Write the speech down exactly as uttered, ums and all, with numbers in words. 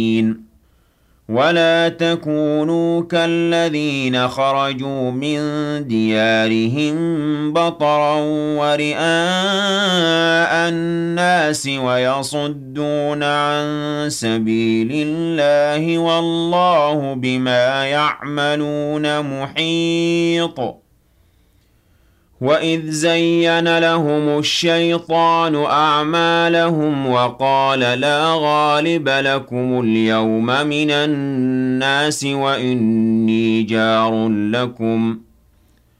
ولا تكونوا كالذين خرجوا من ديارهم بطرا ورئاء الناس ويصدون عن سبيل الله والله بما يعملون محيط وَإِذْ زَيَّنَ لَهُمُ الشَّيْطَانُ أَعْمَالَهُمْ وَقَالَ لَا غَالِبَ لَكُمُ الْيَوْمَ مِنَ النَّاسِ وَإِنِّي جَارٌ لَكُمْ